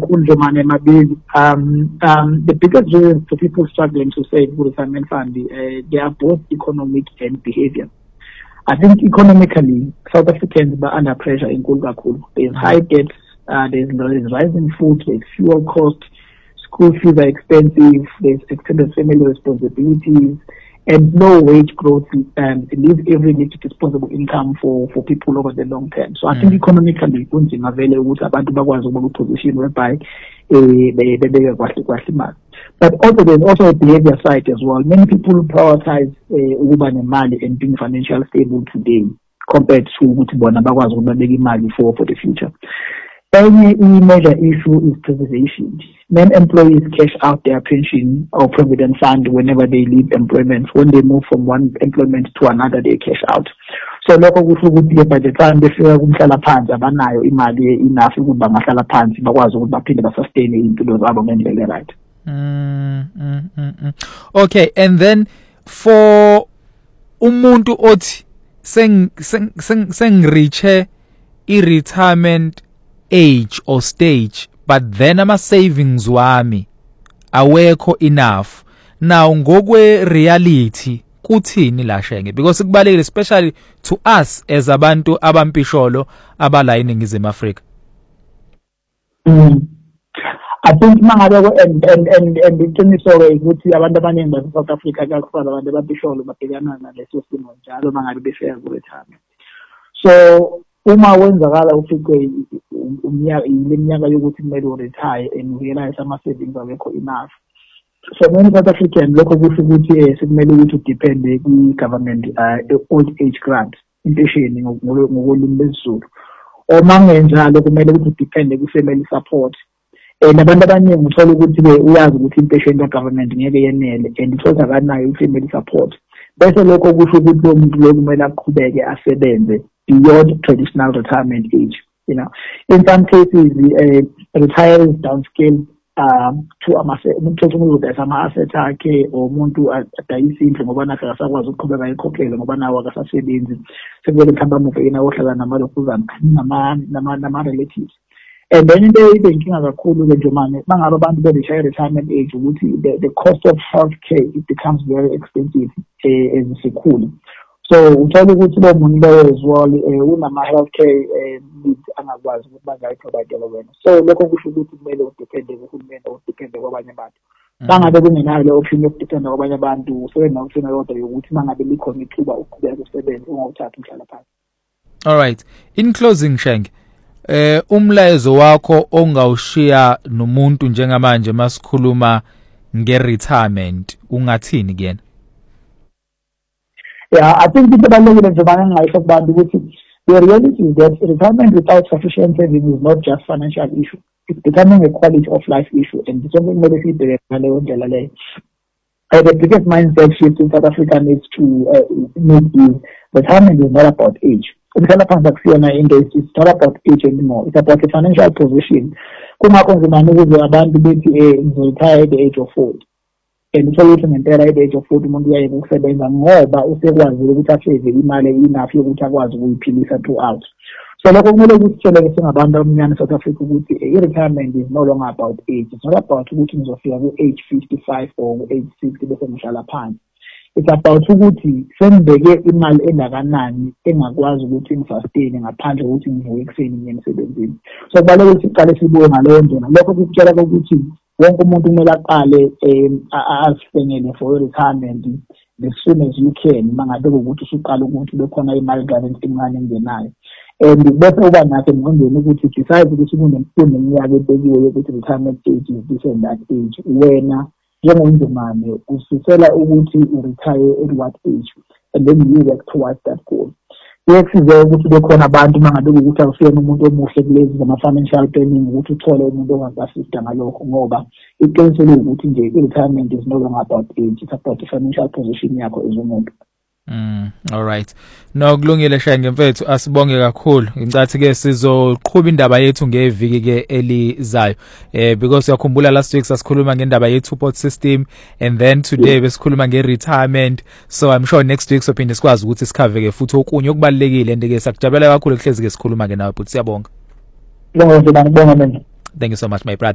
The biggest reason for people struggling to save for retirement fund, they are both economic and behavior. I think economically, South Africans are under pressure in Kulgakul. There's high debts, there's rising food, there's fuel cost, school fees are expensive, there's extended family responsibilities, and no wage growth leaves every little disposable income for people over the long term. So I think economically, kunzima vele ukuthi abantu bakwazi ukuba position whereby bebeke kwahle imali. But also there's also a behavior side as well. Many people prioritize ukuba nemali and being financially stable today compared to ukuthi bona bakwazi ukubeka imali for the future. Any major issue is privatization. Many employees cash out their pension or provident fund whenever they leave employment. When they move from one employment to another, they cash out. So lokho kusho ukuthi by the time befika kumhlala phansi abanayo imali enough ukuthi bangahlala phansi bakwazi ukuthi baphinde basustain impilo zabo ngendlela right. Okay, and then for umuntu othi sengiriche i-retirement age or stage, but then ama savings wami awekho enough. Now ngokwe reality kuthini la Shenge, because kubalekile especially to us as abantu abampisholo abala eNingizimu Afrika. I think mangabe and iqiniso ke ukuthi abantu abaningi base South Africa kakhulu abantu abampisholo babhekana naleso simo njalo mangabe befika ku retirement. So uma wenzakala ufike iminyaka yokuthi kumele uretire and realize ama savings awekho enough. So many South African lokho kusho ukuthi sekumele ukuthi udepende ku government old age grant impesheni ngokolimi lwesiZulu. Uma ngenjalo kumele ukuthi udepende ku family support. Nabantu abaningi uthola ukuthi uyazi ukuthi impesheni ka government ngeke yenele and uthola akanayo family support. Bese lokho kusho ukuthi lo muntu lo kumele aqhubeke asebenze beyond traditional retirement age. You know, in some cases, retirees downscale to ama-asset akhe or umuntu adayisa indlu ngoba nafe asakwazi ukuqhubeka ayikhokhele ngoba nawo akasasebenzi sekumele mhlawumbe amuve yena ohlala namalokuzana nama-relatives. And then into inkinga kakhulu ke nje manje mangabe abantu bereach retirement age ukuthi the cost of healthcare it becomes very expensive as isikhulu. So uthola ukuthi lo muntu lo as well unama healthcare needs angakwazi ukuthi bangayiprovide wena. So lokho kusho ukuthi kumele udepende kuhulumeni udepende kwabanye abantu. Bangabe kungenayo le option yokudependa kwabanye abantu usebe na option eyodwa yokuthi mangabe likhona ithuba ukuqhubeka usebenze ungawuthatha umhlala phansi. All right. In closing Shenge, umlayezo wakho ongawushiya nomuntu njengamanje masikhuluma nge-retirement ungathini kuyena? Yeah, I think the reality is that retirement without sufficient savings is not just financial issue. It's becoming a quality of life issue, and it's something that the biggest mindset shift in South Africa needs to make is retirement is not about age. It's not about age anymore. It's about the financial position. Retire at the age of 40. And so it's an entire age of 40 umuntu uyaye ukusebenza ngoba usekwazi ukuthi asave imali enough yokuthi akwazi ukuyiphilisa throughout. So lokho kumele kusitshele singabantu abamnyama South Africa ukuthi i-retirement is no longer about age. It's not about ukuthi ngizofika ku age 55 or age 60 bese ngihlala phansi. It's about ukuthi sengibeke imali engakanani engakwazi ukuthi ngisustain ngaphandle ukuthi ngivuke ekseni ngiye emsebenzini. So kubalekile ukuthi siqale sibuye ngaleyo ndlela. Lokho kusitshela ukuthi wonke umuntu kumele aqale asifengele for retirement as soon as you can mangabe ukuthi usuqala ukuthi bekhona imali guarantee encane engenayo. And bese uba naso engqondweni ukuthi besides ukuthi kuneminyaka ebekiwe yokuthi retirement age is this and that age, wena njengomndumane usisela ukuthi uretire at what age and then you work towards that goal. Yesize ukuthi bekhona abantu mangabe ukuthi awusiyena umuntu omuhle kulezi zama-financial planning ukuthi uthole umuntu ongaku-assista ngalokho ngoba iqinisile ukuthi nje i-retirement is no longer about age, it's about the financial position yakho as umuntu. All right. No kulungile Shenge mfethu asibonge kakhulu. Ngicathi ke sizoqhubha indaba yethu ngeviki ke elizayo. Because uyakhumbula last week sasikhuluma ngendaba ye support system and then today besikhuluma nge-retirement. So I'm sure next week sophinde sikwazi ukuthi sikhave ke futhi okunye okubalekile and ke sakujabulela kakhulu ukuhlezi ke sikhuluma ke nawe but siyabonga. Ngibonga mina. Thank you so much my brother.